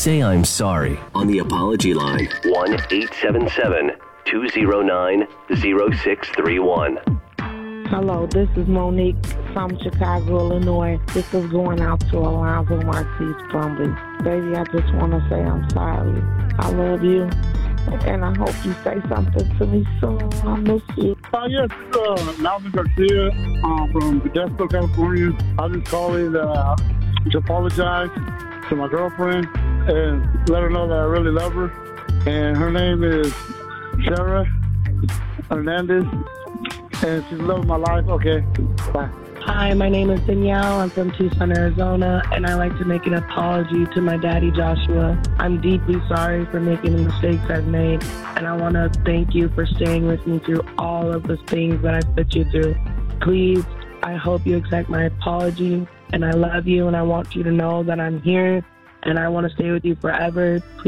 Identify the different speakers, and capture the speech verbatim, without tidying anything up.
Speaker 1: say I'm sorry
Speaker 2: on the apology line. one eight seven seven, two zero nine, zero six three one.
Speaker 3: Hello, this is Monique from Chicago, Illinois. This is going out to Alonzo Marquise Plumley. Baby, I just want to say I'm sorry. I love you, and I hope you say something to me soon. I miss you.
Speaker 4: Uh, yes, uh, Malvin Garcia uh, from Modesto, California. I just calling uh, to apologize to my girlfriend and let her know that I really love her. And her name is Sarah Hernandez. And she's loving my life. Okay, bye.
Speaker 5: Hi, my name is Danielle. I'm from Tucson, Arizona, and I like to make an apology to my daddy, Joshua. I'm deeply sorry for making the mistakes I've made, and I want to thank you for staying with me through all of the things that I've put you through. Please, I hope you accept my apology, and I love you, and I want you to know that I'm here, and I want to stay with you forever. Please